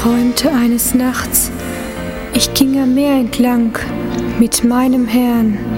träumte eines Nachts, ich ging am Meer entlang mit meinem Herrn.